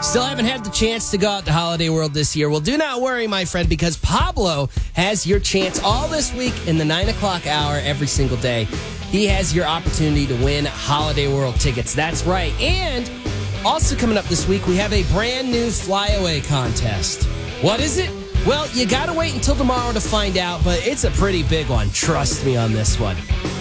Still haven't had the chance to go out to Holiday World this year? Well, do not worry, my friend, because Pablo has your chance all this week in the 9 o'clock hour every single day. He has your opportunity to win Holiday World tickets. That's right. And also coming up this week, we have a brand new flyaway contest. What is it? Well, you got to wait until tomorrow to find out, but it's a pretty big one. Trust me on this one.